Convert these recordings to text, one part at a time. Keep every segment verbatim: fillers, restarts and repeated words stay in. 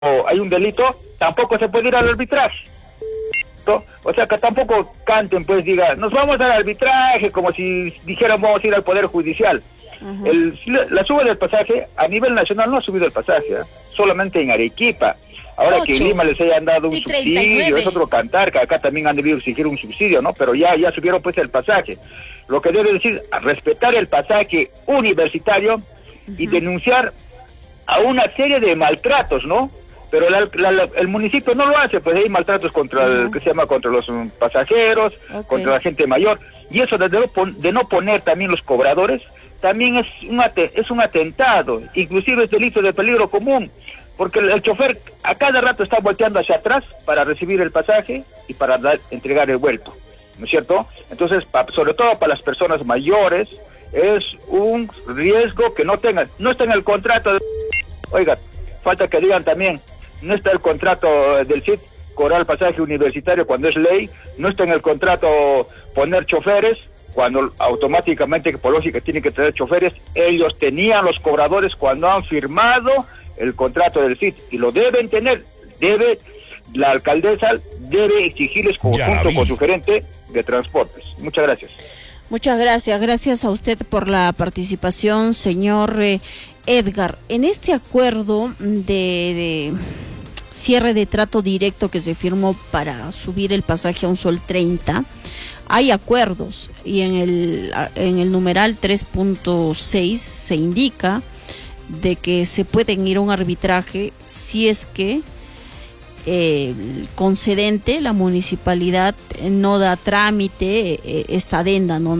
o hay un delito, tampoco se puede ir al arbitraje. ¿No? O sea, que tampoco canten, pues diga, nos vamos al arbitraje, como si dijéramos vamos a ir al Poder Judicial. Uh-huh. el, la suba del pasaje, a nivel nacional no ha subido el pasaje, ¿eh? Solamente en Arequipa. Ahora ocho. Que en Lima les hayan dado un subsidio, es otro cantar, que acá también han debido exigir un subsidio, ¿no? Pero ya, ya subieron pues el pasaje. Lo que debe decir, respetar el pasaje universitario uh-huh. y denunciar a una serie de maltratos, ¿no? Pero la, la, la, el municipio no lo hace, pues hay maltratos contra uh-huh. el que se llama contra los um, pasajeros, okay. contra la gente mayor, y eso de, de, de no poner también los cobradores, también es un, es un atentado, inclusive es delito de peligro común, porque el, el chofer a cada rato está volteando hacia atrás para recibir el pasaje y para dar, entregar el vuelto, ¿no es cierto? Entonces, pa, sobre todo para las personas mayores, es un riesgo que no tengan, no está en el contrato, de, oiga, falta que digan también, no está el contrato del C I T cobrar pasaje universitario cuando es ley, no está en el contrato poner choferes, cuando automáticamente por lógica tienen que tener choferes. Ellos tenían los cobradores cuando han firmado el contrato del C I T y lo deben tener, debe, la alcaldesa debe exigirles conjunto con su gerente de transportes. Muchas gracias. Muchas gracias, gracias a usted por la participación, señor eh, Edgar. En este acuerdo de, de cierre de trato directo que se firmó para subir el pasaje a un sol treinta, hay acuerdos y en el, en el numeral tres punto seis se indica de que se pueden ir a un arbitraje si es que eh, el concedente, la municipalidad, no da trámite eh, esta adenda, no,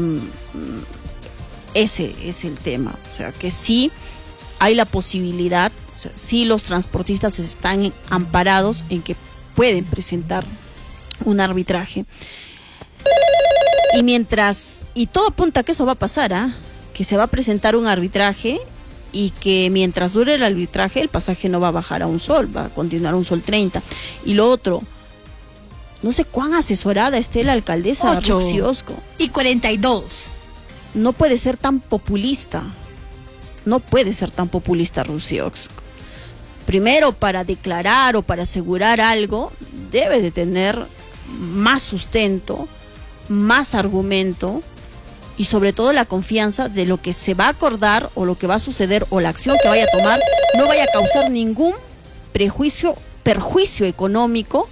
ese es el tema, o sea que sí hay la posibilidad, o sea, sí los transportistas están amparados en que pueden presentar un arbitraje. Y mientras, y todo apunta a que eso va a pasar, ¿eh? Que se va a presentar un arbitraje y que mientras dure el arbitraje el pasaje no va a bajar a un sol, va a continuar a un sol treinta. Y lo otro, no sé cuán asesorada esté la alcaldesa Ruxiosco. Y cuarenta y dos. No puede ser tan populista. No puede ser tan populista Ruxiosco. Primero, para declarar o para asegurar algo, debe de tener más sustento, más argumento y sobre todo la confianza de lo que se va a acordar o lo que va a suceder o la acción que vaya a tomar no vaya a causar ningún prejuicio, perjuicio económico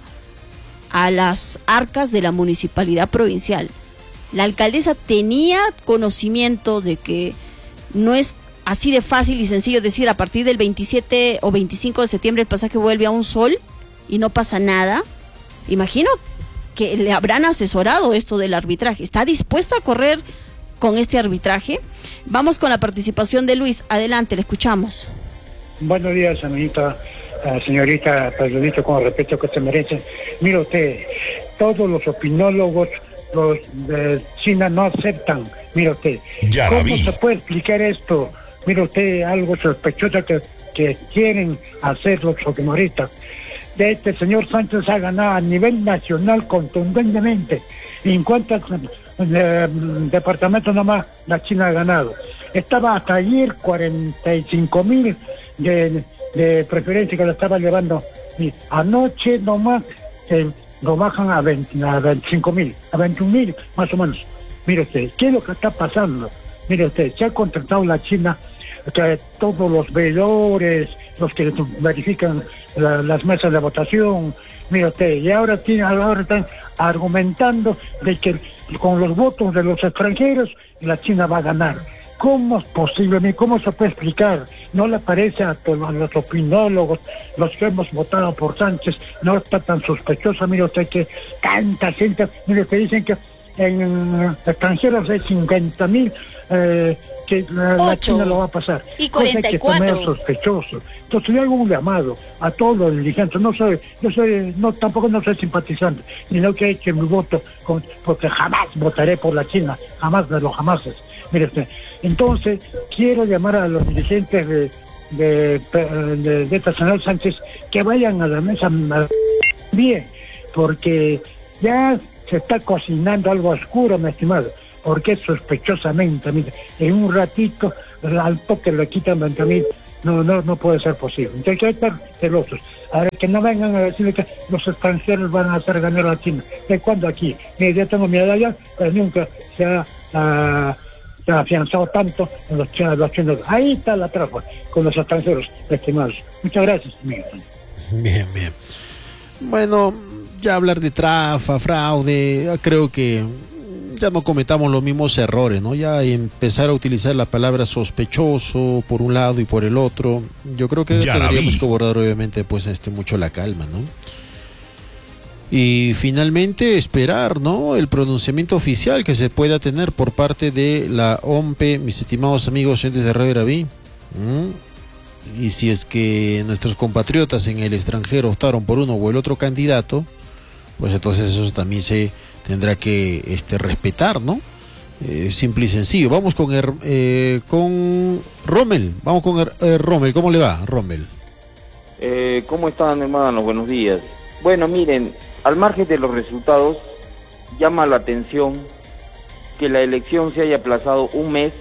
a las arcas de la municipalidad provincial. La alcaldesa tenía conocimiento de que no es así de fácil y sencillo decir a partir del veintisiete o veinticinco de septiembre el pasaje vuelve a un sol y no pasa nada. Imagino que le habrán asesorado esto del arbitraje. ¿Está dispuesta a correr con este arbitraje? Vamos con la participación de Luis. Adelante, le escuchamos. Buenos días, amiguita, uh, señorita periodista, con el respeto que se merece. Mire usted, todos los opinólogos, los de China no aceptan. Mire usted, ya ¿cómo se puede explicar esto? Mire usted, algo sospechoso que, que quieren hacer los opinionistas. De este señor Sánchez ha ganado a nivel nacional contundentemente. ¿En cuántos eh, departamentos nomás la China ha ganado? Estaba hasta ayer cuarenta y cinco mil de, de preferencia que lo estaba llevando. Y anoche nomás eh, lo bajan a, veinte, a veinticinco mil, a veintiún mil más o menos. Mire usted, ¿qué es lo que está pasando? Mire usted, se ha contratado la China que todos los veedores, los que verifican la, las mesas de votación, mire usted, y ahora, tiene, ahora están argumentando de que con los votos de los extranjeros la China va a ganar. ¿Cómo es posible? ¿Cómo se puede explicar? ¿No le parece a todos los opinólogos, los que hemos votado por Sánchez, no está tan sospechoso? Mire usted que tanta gente, mire usted, dicen que en extranjeros hay cincuenta mil eh, que la, la China lo va a pasar. Y cuarenta y cuatro. Cosa que es sospechoso. Entonces yo hago un llamado a todos los dirigentes. No soy, yo soy, no, tampoco no soy simpatizante, sino que eche mi voto, con, porque jamás votaré por la China, jamás de los jamases. Mire usted. Entonces quiero llamar a los dirigentes de de, de, de, de esta señora Sánchez que vayan a la mesa bien, porque ya se está cocinando algo oscuro, mi estimado, porque sospechosamente, mire, en un ratito, al toque le quitan veinte mil, no, no, no puede ser posible. Entonces hay que estar celosos. A ver, que no vengan a decir que los extranjeros van a hacer ganar a China. ¿De cuándo aquí? Mire, yo tengo mi edad ya, pero nunca se ha, uh, se ha afianzado tanto en los chinos, los chinos. Ahí está la trampa con los extranjeros, estimados. Muchas gracias, amigo. Bien, bien. Bueno, ya hablar de trafa, fraude, creo que ya no cometamos los mismos errores, ¿no? Ya empezar a utilizar la palabra sospechoso por un lado y por el otro, yo creo que ya tendríamos que guardar obviamente pues este mucho la calma, ¿no? Y finalmente esperar, ¿no?, el pronunciamiento oficial que se pueda tener por parte de la O M P E, mis estimados amigos oyentes de Radio Gravy. ¿Mm? Y si es que nuestros compatriotas en el extranjero optaron por uno o el otro candidato, pues entonces eso también se tendrá que este, respetar, ¿no? Eh, simple y sencillo. Vamos con er, eh, con Rommel. Vamos con er, eh, Rommel. ¿Cómo le va, Rommel? Eh, ¿Cómo están, hermanos? Buenos días. Bueno, miren, al margen de los resultados, llama la atención que la elección se haya aplazado un mes,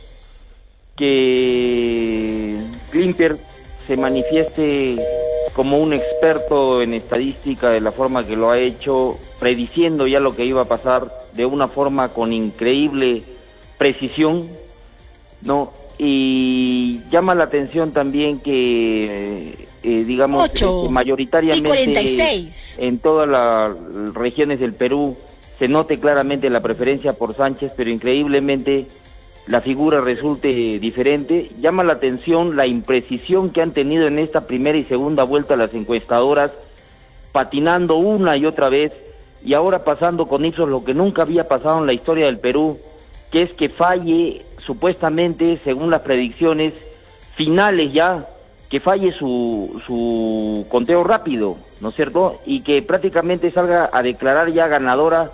que Klimper se manifieste como un experto en estadística de la forma que lo ha hecho, prediciendo ya lo que iba a pasar de una forma con increíble precisión, ¿no? Y llama la atención también que, eh, digamos, ocho, eh, mayoritariamente y cuarenta y seis. En todas las regiones del Perú se note claramente la preferencia por Sánchez, pero increíblemente la figura resulte diferente. Llama la atención la imprecisión que han tenido en esta primera y segunda vuelta las encuestadoras, patinando una y otra vez, y ahora pasando con Ipsos lo que nunca había pasado en la historia del Perú, que es que falle, supuestamente, según las predicciones finales ya, que falle su, su conteo rápido, ¿no es cierto? Y que prácticamente salga a declarar ya ganadora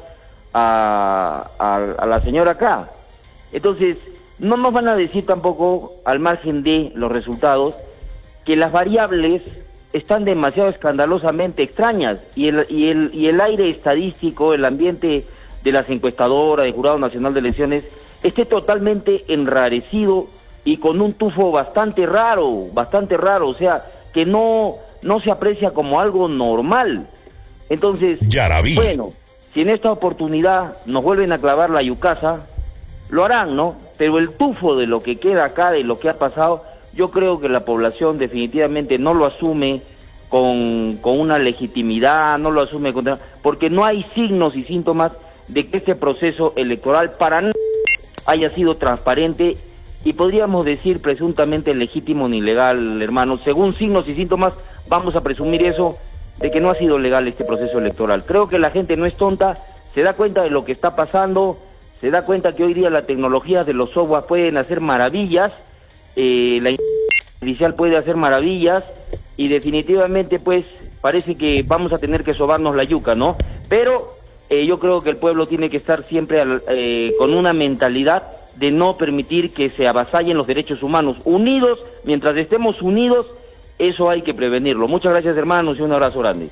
a, a, a la señora K. Entonces, no nos van a decir tampoco, al margen de los resultados, que las variables están demasiado escandalosamente extrañas y el, y el, y el aire estadístico, el ambiente de las encuestadoras, del Jurado Nacional de Elecciones, esté totalmente enrarecido y con un tufo bastante raro, bastante raro, o sea, que no, no se aprecia como algo normal. Entonces, bueno, si en esta oportunidad nos vuelven a clavar la yucasa, lo harán, ¿no? Pero el tufo de lo que queda acá, de lo que ha pasado, yo creo que la población definitivamente no lo asume con, con una legitimidad, no lo asume con, porque no hay signos y síntomas de que este proceso electoral para nada haya sido transparente y podríamos decir presuntamente legítimo ni legal, hermano. Según signos y síntomas, vamos a presumir eso, de que no ha sido legal este proceso electoral. Creo que la gente no es tonta, se da cuenta de lo que está pasando, se da cuenta que hoy día la tecnología de los software pueden hacer maravillas, eh, la inteligencia artificial puede hacer maravillas, y definitivamente pues parece que vamos a tener que sobarnos la yuca, ¿no? Pero eh, yo creo que el pueblo tiene que estar siempre al, eh, con una mentalidad de no permitir que se avasallen los derechos humanos. Unidos, mientras estemos unidos, eso hay que prevenirlo. Muchas gracias, hermanos, y un abrazo grande.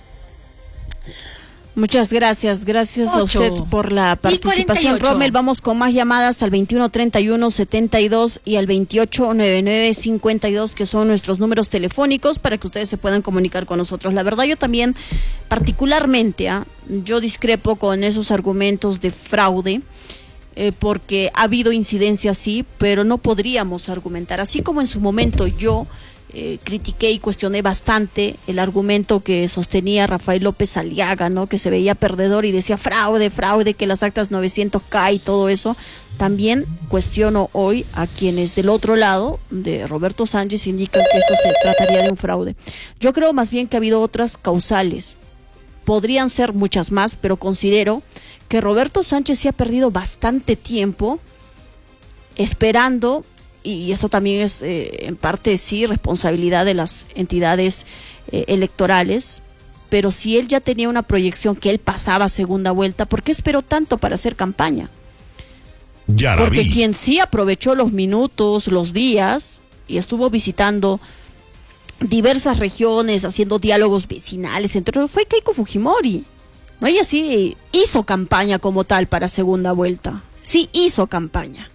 Muchas gracias, gracias ocho, a usted por la participación, Rommel. Vamos con más llamadas al veintiuno treinta y uno setenta y dos y al veintiocho noventa y nueve cincuenta y dos, que son nuestros números telefónicos para que ustedes se puedan comunicar con nosotros. La verdad, yo también, particularmente, ¿eh? yo discrepo con esos argumentos de fraude, eh, porque ha habido incidencias, sí, pero no podríamos argumentar, así como en su momento yo Eh, critiqué y cuestioné bastante el argumento que sostenía Rafael López Aliaga, ¿no? Que se veía perdedor y decía fraude, fraude, que las actas novecientos K y todo eso. También cuestiono hoy a quienes del otro lado de Roberto Sánchez indican que esto se trataría de un fraude. Yo creo más bien que ha habido otras causales. Podrían ser muchas más, pero considero que Roberto Sánchez se ha perdido bastante tiempo esperando. Y esto también es eh, en parte sí responsabilidad de las entidades eh, electorales, pero si él ya tenía una proyección que él pasaba a segunda vuelta, ¿por qué esperó tanto para hacer campaña? Ya la Porque vi. Quien sí aprovechó los minutos, los días, y estuvo visitando diversas regiones, haciendo diálogos vecinales, entre otros, fue Keiko Fujimori. No, ella sí hizo campaña como tal para segunda vuelta, sí hizo campaña.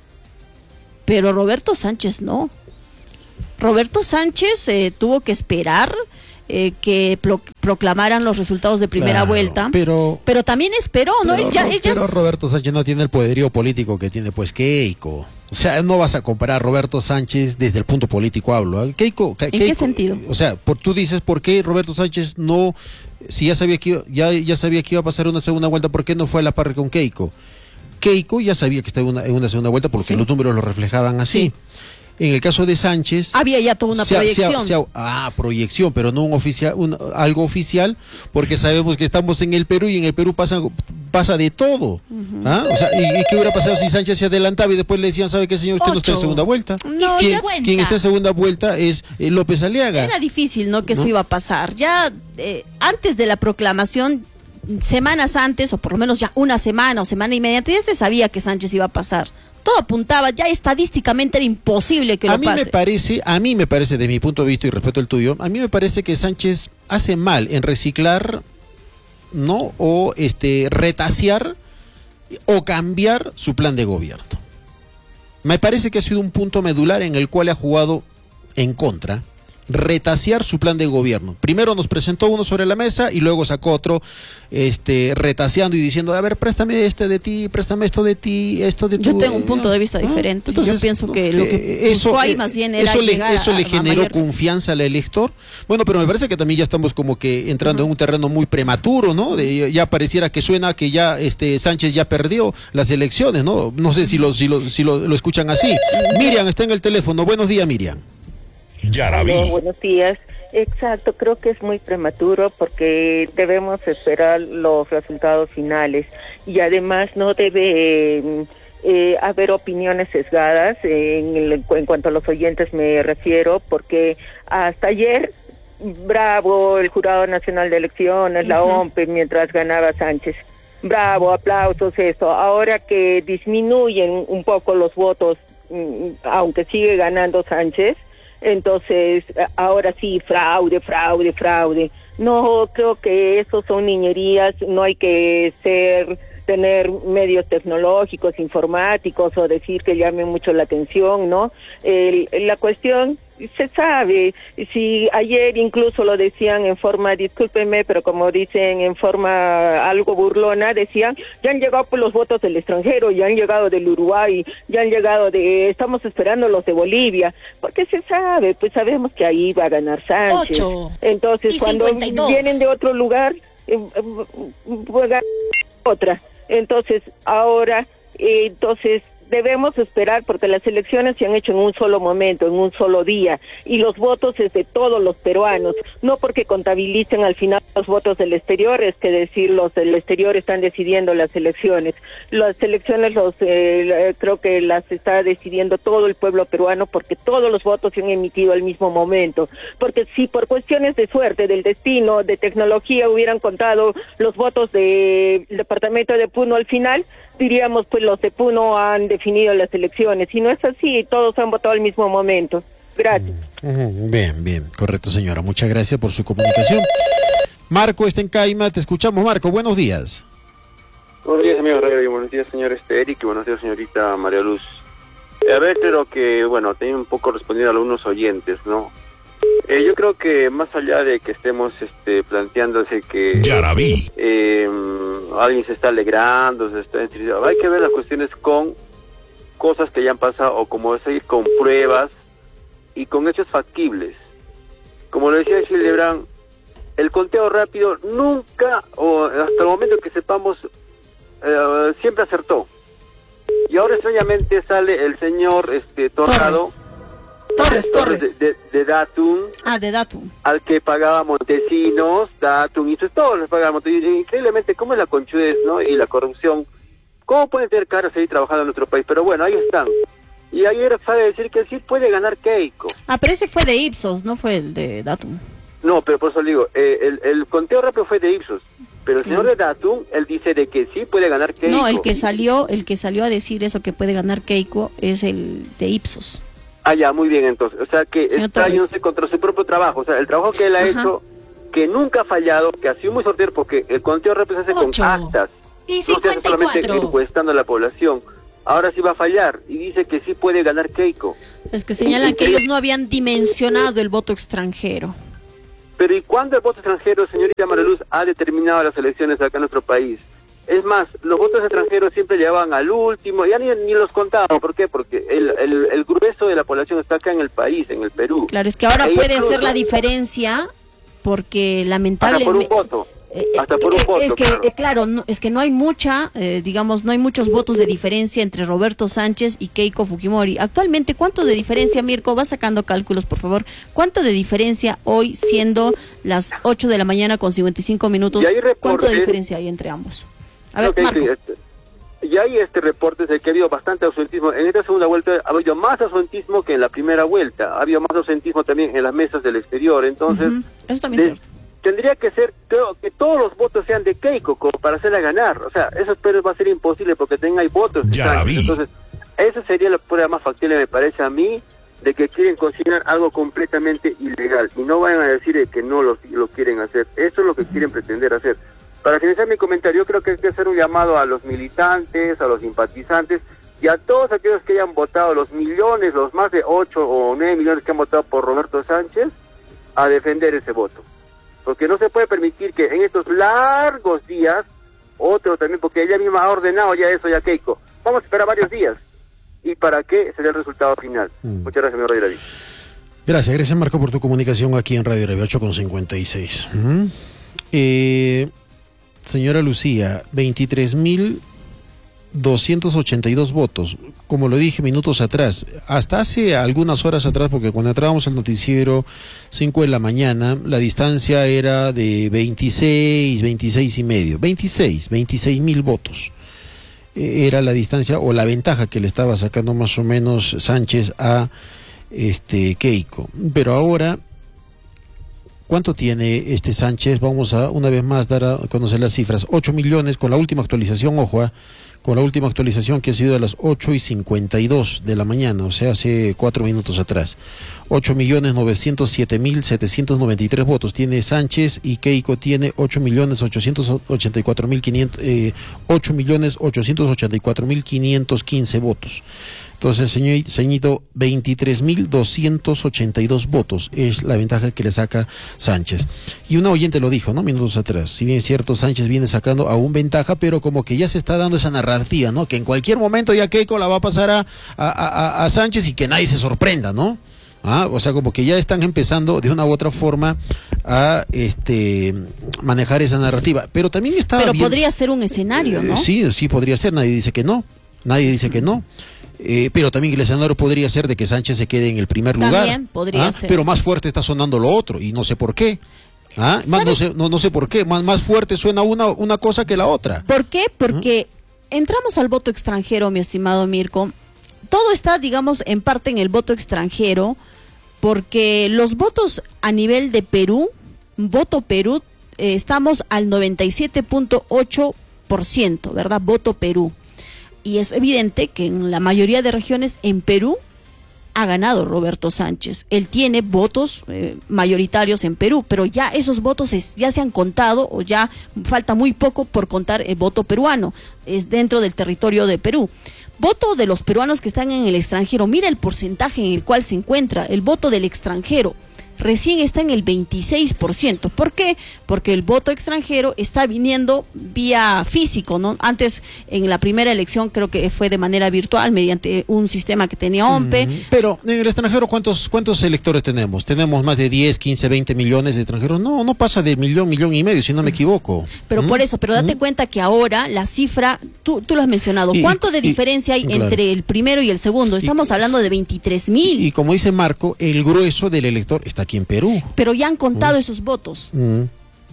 Pero Roberto Sánchez no. Roberto Sánchez eh, tuvo que esperar eh, que pro proclamaran los resultados de primera Claro, vuelta, pero, pero también esperó, ¿no? pero, Él ya, él ya pero s- Roberto Sánchez no tiene el poderío político que tiene pues Keiko. O sea, no vas a comparar a Roberto Sánchez desde el punto político, hablo. ¿eh? Keiko, Ke- ¿En Keiko, qué sentido? O sea, por, tú dices, ¿por qué Roberto Sánchez no, si ya sabía que iba, ya, ya sabía que iba a pasar una segunda vuelta, ¿por qué no fue a la par con Keiko? Keiko ya sabía que estaba en una, en una segunda vuelta porque Sí. los números lo reflejaban así. En el caso de Sánchez... había ya toda una se ha- se ha- proyección. se ha- ah, proyección, pero no un oficial, un, algo oficial, porque sabemos que estamos en el Perú y en el Perú pasa, pasa de todo. ¿Ah? O sea, ¿y, y qué hubiera pasado si Sánchez se adelantaba y después le decían, ¿sabe qué, señor? Usted no está en Ocho. segunda vuelta. No, ¿Quién, ya- quien está en segunda vuelta es eh, López Aliaga. Era difícil, ¿no? Que eso ¿No? iba a pasar. Ya eh, antes de la proclamación, semanas antes, o por lo menos ya una semana o semana y media antes, se sabía que Sánchez iba a pasar. Todo apuntaba, ya estadísticamente era imposible que a lo mí pase. me parece, a mí me parece, de mi punto de vista y respeto el tuyo, a mí me parece que Sánchez hace mal en reciclar, ¿no? O este retasear o cambiar su plan de gobierno. Me parece que ha sido un punto medular en el cual ha jugado en contra, retasear su plan de gobierno. Primero nos presentó uno sobre la mesa y luego sacó otro este retaseando y diciendo, a ver, préstame este de ti, préstame esto de ti, esto de tu... Yo tengo un eh, punto de vista ¿no? diferente. Entonces, Yo pienso no, que lo que eh, buscó ahí eh, más bien era eso le, llegar eso a- le a generó mayor- confianza al elector. Bueno, pero me parece que también ya estamos como que entrando en un terreno muy prematuro, ¿no? De, ya pareciera que suena que ya este Sánchez ya perdió las elecciones, ¿no? No sé si lo, si lo, si lo, lo escuchan así. Miriam está en el teléfono. Buenos días, Miriam. Yaraví. Aló, buenos días. Exacto, creo que es muy prematuro porque debemos esperar los resultados finales y además no debe eh, eh, haber opiniones sesgadas en, el- en cuanto a los oyentes me refiero, porque hasta ayer, bravo el Jurado Nacional de Elecciones, la O M P E, mientras ganaba Sánchez. Bravo, aplausos, eso. Ahora que disminuyen un poco los votos, mm, aunque sigue ganando Sánchez, entonces ahora sí, fraude, fraude, fraude. No, creo que eso son niñerías, no hay que ser, tener medios tecnológicos, informáticos o decir que llamen mucho la atención, ¿no? El, la cuestión se sabe, si ayer incluso lo decían en forma, discúlpenme, pero como dicen en forma algo burlona, decían, ya han llegado por los votos del extranjero, ya han llegado del Uruguay, ya han llegado de, estamos esperando los de Bolivia, porque se sabe, pues sabemos que ahí va a ganar Sánchez. Ocho Entonces y cuando cincuenta y dos. vienen de otro lugar, eh, eh, pues ganar otra. Entonces ahora, eh, entonces debemos esperar porque las elecciones se han hecho en un solo momento, en un solo día, y los votos es de todos los peruanos, no porque contabilicen al final los votos del exterior, es que decir, los del exterior están decidiendo las elecciones. Las elecciones los eh, creo que las está decidiendo todo el pueblo peruano porque todos los votos se han emitido al mismo momento, porque si por cuestiones de suerte, del destino, de tecnología hubieran contado los votos del departamento de Puno al final, diríamos pues los de Puno han definido las elecciones, y no es así, todos han votado al mismo momento. Gracias. Ujú, Bien, bien, correcto, señora. Muchas gracias por su comunicación. Marco está en Caima, te escuchamos, Marco. Buenos días. Buenos días, amigo Herrera, y buenos días, señor este Eric, y buenos días, señorita María Luz. Eh, a ver, creo que, bueno, tenía un poco respondido a algunos oyentes, ¿no? Eh, yo creo que más allá de que estemos este, planteándose que Yaraví. eh, alguien se está alegrando, se está entristeciendo, hay que ver las cuestiones con cosas que ya han pasado, o como decir, con pruebas y con hechos factibles. Como lo decía Gildebrand, el conteo rápido nunca, o hasta el momento que sepamos, eh, siempre acertó. Y ahora extrañamente sale el señor este Torrado, Torres, Torres. de, de, de Datum, Ah, de Datum. al que pagaba Montesinos, Datum, y todos les pagaban Montesinos. Increíblemente, ¿cómo es la conchudez, no? Y la corrupción? ¿Cómo pueden tener caras seguir trabajando en nuestro país? Pero bueno, ahí están. Y ayer sabe decir que sí puede ganar Keiko. Ah, pero ese fue de Ipsos, no fue el de Datum. No, pero por eso le digo, eh, el, el conteo rápido fue de Ipsos. Pero el señor de Datum, él dice de que sí puede ganar Keiko. No, el que salió, el que salió a decir eso que puede ganar Keiko es el de Ipsos. Ah, ya, muy bien, entonces. O sea, que Señor está Torres. yéndose contra su propio trabajo. O sea, el trabajo que él ha Ajá. hecho, que nunca ha fallado, que ha sido muy sortero, porque el conteo rápido se hace Ocho. con actas. Y No se hace cincuenta y solamente cuatro. encuestando a la población. Ahora sí va a fallar. Y dice que sí puede ganar Keiko. Es que señalan que ellos no habían dimensionado el voto extranjero. Pero ¿y cuándo el voto extranjero, señorita Mariluz, ha determinado las elecciones acá en nuestro país? Es más, los votos extranjeros siempre llevaban al último, ya ni, ni los contábamos. ¿Por qué? Porque el, el, el grueso de la población está acá en el país, en el Perú. Claro, es que ahora E puede incluso- ser la diferencia porque Hasta lamentablemente... por un voto. Eh, Hasta por un eh, voto, es que claro. eh, claro, no, es que no hay mucha, eh, digamos, no hay muchos votos de diferencia entre Roberto Sánchez y Keiko Fujimori. Actualmente, ¿cuánto de diferencia, Mirko? Va sacando cálculos, por favor. ¿Cuánto de diferencia hoy, siendo las ocho de la mañana con cincuenta y cinco minutos? Y hay reportes- ¿Cuánto de diferencia hay entre ambos? A ver, Creo que Marco. sí, este, y hay este reporte de que ha habido bastante ausentismo. En esta segunda vuelta ha habido más ausentismo que en la primera vuelta. Ha habido más ausentismo también en las mesas del exterior. Entonces, Ujú, eso también de- es cierto. tendría que ser, creo, que todos los votos sean de Keiko como para hacerla ganar. O sea, eso pero va a ser imposible porque tenga hay votos. de Ya la Sánchez. vi. Entonces, esa sería la prueba más factible, me parece a mí, de que quieren cocinar algo completamente ilegal. Y no vayan a decir eh, que no lo, lo quieren hacer. Eso es lo que quieren pretender hacer. Para finalizar mi comentario, yo creo que hay que hacer un llamado a los militantes, a los simpatizantes y a todos aquellos que hayan votado, los millones, los más de ocho o nueve millones que han votado por Roberto Sánchez, a defender ese voto. Porque no se puede permitir que en estos largos días, otro también, porque ella misma ha ordenado ya eso, ya Keiko, vamos a esperar varios días. ¿Y para qué será el resultado final? Mm. Muchas gracias, señor Radio David. Gracias, gracias Marco por tu comunicación aquí en Radio Revia ocho con cincuenta y seis. ¿Mm? Eh, señora Lucía, veintitrés mil doscientos ochenta y dos votos, como lo dije minutos atrás, hasta hace algunas horas atrás, porque cuando entrábamos al noticiero cinco de la mañana, la distancia era de veintiséis, veintiséis y medio, veintiséis, veintiséis mil votos. Eh, era la distancia o la ventaja que le estaba sacando más o menos Sánchez a este Keiko. Pero ahora, ¿cuánto tiene este Sánchez? Vamos a una vez más dar a conocer las cifras. ocho millones con la última actualización, ojo, ¿eh? Con la última actualización que ha sido a las ocho y cincuenta y dos de la mañana, o sea, hace cuatro minutos atrás. ocho millones novecientos siete mil setecientos noventa y tres votos tiene Sánchez y Keiko tiene ocho millones ochocientos ochenta y cuatro mil quinientos, eh, ocho millones ochocientos ochenta y cuatro mil quinientos quince votos. Entonces, señor, señorito, veintitrés mil doscientos ochenta y dos votos es la ventaja que le saca Sánchez. Y una oyente lo dijo, ¿no? Minutos atrás. Si bien es cierto, Sánchez viene sacando aún ventaja, pero como que ya se está dando esa narrativa, ¿no? Que en cualquier momento ya Keiko la va a pasar a, a, a, a Sánchez y que nadie se sorprenda, ¿no? Ah, o sea, como que ya están empezando de una u otra forma a este manejar esa narrativa. Pero también estaba Pero bien- podría ser un escenario, Eh, ¿no? Sí, sí podría ser, nadie dice que no, nadie dice que no. Eh, pero también el escenario podría ser de que Sánchez se quede en el primer lugar. También podría ¿ah? ser. Pero más fuerte está sonando lo otro, y no sé por qué. ¿Ah? Más, no, ¿Sabes? sé, no, no sé por qué, más, más fuerte suena una, una cosa que la otra. ¿Por qué? Porque entramos al voto extranjero, mi estimado Mirko. Todo está, digamos, en parte en el voto extranjero, porque los votos a nivel de Perú, voto Perú, eh, estamos al noventa y siete punto ocho por ciento, ¿verdad? Voto Perú. Y es evidente que en la mayoría de regiones en Perú ha ganado Roberto Sánchez. Él tiene votos eh, mayoritarios en Perú, pero ya esos votos es, ya se han contado o ya falta muy poco por contar el voto peruano, es dentro del territorio de Perú. Voto de los peruanos que están en el extranjero, mira el porcentaje en el cual se encuentra el voto del extranjero. Recién está en el veintiséis por ciento. ¿Por qué? Porque el voto extranjero está viniendo vía físico, ¿no? Antes, en la primera elección, creo que fue de manera virtual, mediante un sistema que tenía O M P E. Mm, Pero en el extranjero, ¿cuántos cuántos electores tenemos? ¿Tenemos más de diez, quince, veinte millones de extranjeros? No, no pasa de millón, millón y medio, si no me equivoco. Pero ¿Mm? por eso, pero date ¿Mm? cuenta que ahora la cifra, tú, tú lo has mencionado, Y- ¿cuánto de y- diferencia hay claro. entre el primero y el segundo? Estamos hablando de veintitrés mil, Y como dice Marco, el grueso del elector está aquí en Perú. pero ya han contado esos votos, Mm.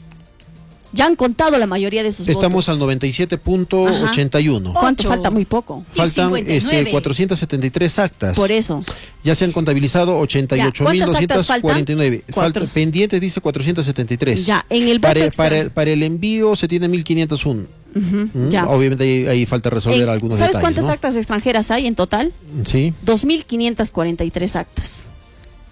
ya han contado la mayoría de esos Estamos votos. al noventa y siete punto ochenta y uno. ¿Cuánto? Ocho. Falta muy poco. Y Faltan cincuenta y nueve. este, cuatrocientas setenta y tres actas. Por eso. Ya se han contabilizado ochenta y ocho mil ¿cuántas actas doscientos cuarenta y nueve. faltan? Falta, Cuatro. pendiente dice cuatrocientos setenta y tres. Ya, en el voto para, extra- para, el- para el envío se tiene mil quinientos uno. Ujú, Mm, ya. Obviamente ahí, ahí falta resolver En- algunos ¿Sabes detalles. cuántas ¿no? actas extranjeras hay en total? Sí. dos mil quinientas cuarenta y tres actas.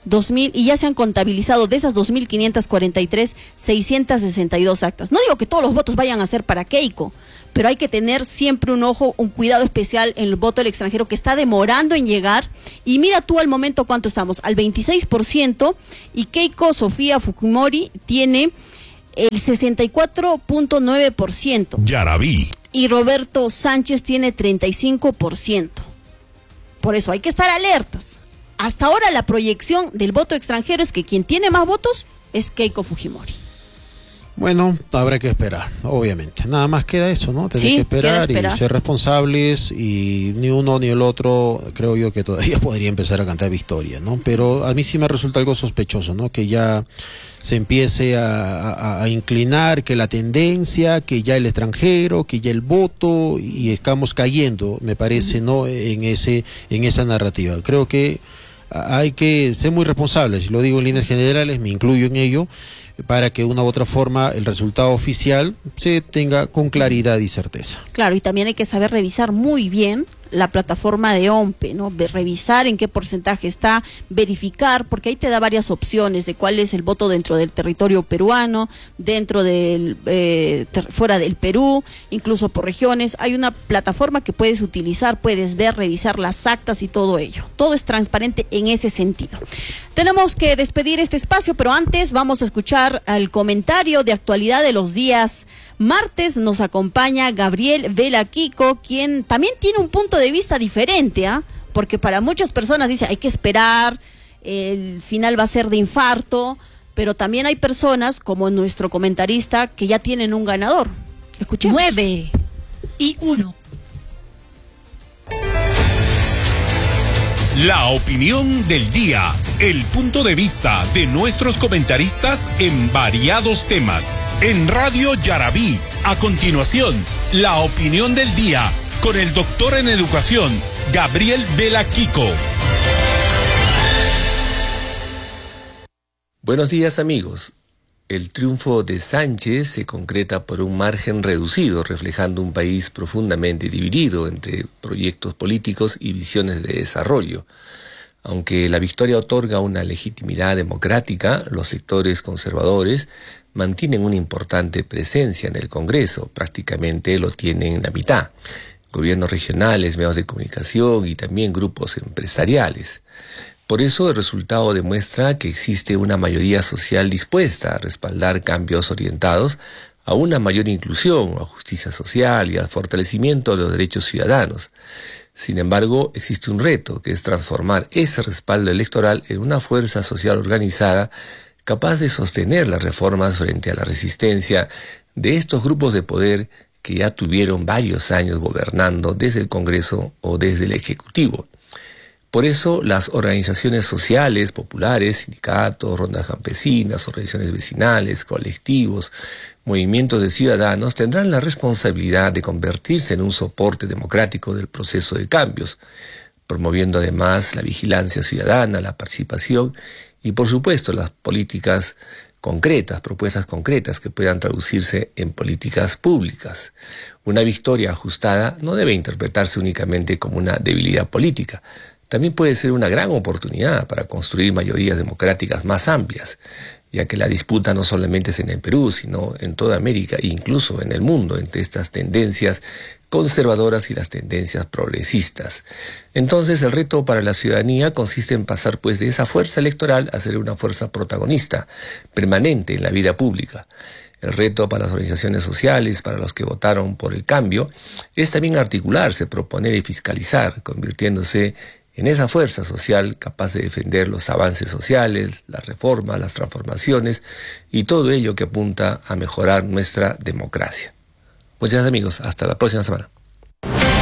dos mil, y ya se han contabilizado de esas dos mil quinientas cuarenta y tres, seiscientas sesenta y dos actas. No digo que todos los votos vayan a ser para Keiko, pero hay que tener siempre un ojo, un cuidado especial en el voto del extranjero que está demorando en llegar. Y mira tú al momento cuánto estamos, al veintiséis por ciento, y Keiko Sofía Fujimori tiene el sesenta y cuatro punto nueve por ciento. Yarabí. Y Roberto Sánchez tiene treinta y cinco por ciento. Por eso hay que estar alertas. Hasta ahora la proyección del voto extranjero es que quien tiene más votos es Keiko Fujimori. Bueno, habrá que esperar, obviamente. Nada más queda eso, ¿no? Tener Sí, que esperar, esperar y ser responsables, y ni uno ni el otro, creo yo que todavía podría empezar a cantar victoria, ¿no? Pero a mí sí me resulta algo sospechoso, ¿no? Que ya se empiece a, a, a inclinar, que la tendencia, que ya el extranjero, que ya el voto, y estamos cayendo, me parece, ¿no? En ese, en esa narrativa. Creo que hay que ser muy responsables, lo digo en líneas generales, me incluyo en ello, para que de una u otra forma el resultado oficial se tenga con claridad y certeza. Claro, y también hay que saber revisar muy bien la plataforma de OMPE, ¿no? Ve- revisar en qué porcentaje está, verificar, porque ahí te da varias opciones de cuál es el voto dentro del territorio peruano, dentro del, eh, ter- fuera del Perú, incluso por regiones. Hay una plataforma que puedes utilizar, puedes ver, revisar las actas y todo ello. Todo es transparente en ese sentido. Tenemos que despedir este espacio, pero antes vamos a escuchar el comentario de actualidad de los días martes. Nos acompaña Gabriel Vela Kiko, quien también tiene un punto de vista diferente, ¿ah? Porque para muchas personas dice hay que esperar, el final va a ser de infarto, pero también hay personas como nuestro comentarista que ya tienen un ganador. Escuchemos. nueve y uno. La opinión del día, el punto de vista de nuestros comentaristas en variados temas. En Radio Yarabí, a continuación, la opinión del día con el doctor en educación, Gabriel Vela Kiko. Buenos días, amigos. El triunfo de Sánchez se concreta por un margen reducido, reflejando un país profundamente dividido entre proyectos políticos y visiones de desarrollo. Aunque la victoria otorga una legitimidad democrática, los sectores conservadores mantienen una importante presencia en el Congreso, prácticamente lo tienen la mitad. Gobiernos regionales, medios de comunicación y también grupos empresariales. Por eso el resultado demuestra que existe una mayoría social dispuesta a respaldar cambios orientados a una mayor inclusión, a justicia social y al fortalecimiento de los derechos ciudadanos. Sin embargo, existe un reto, que es transformar ese respaldo electoral en una fuerza social organizada capaz de sostener las reformas frente a la resistencia de estos grupos de poder que ya tuvieron varios años gobernando desde el Congreso o desde el Ejecutivo. Por eso, las organizaciones sociales, populares, sindicatos, rondas campesinas, organizaciones vecinales, colectivos, movimientos de ciudadanos tendrán la responsabilidad de convertirse en un soporte democrático del proceso de cambios, promoviendo además la vigilancia ciudadana, la participación y, por supuesto, las políticas concretas, propuestas concretas que puedan traducirse en políticas públicas. Una victoria ajustada no debe interpretarse únicamente como una debilidad política. También puede ser una gran oportunidad para construir mayorías democráticas más amplias, ya que la disputa no solamente es en el Perú, sino en toda América e incluso en el mundo, entre estas tendencias conservadoras y las tendencias progresistas. Entonces, el reto para la ciudadanía consiste en pasar pues de esa fuerza electoral a ser una fuerza protagonista, permanente en la vida pública. El reto para las organizaciones sociales, para los que votaron por el cambio, es también articularse, proponer y fiscalizar, convirtiéndose en esa fuerza social capaz de defender los avances sociales, las reformas, las transformaciones y todo ello que apunta a mejorar nuestra democracia. Muchas gracias, amigos. Hasta la próxima semana.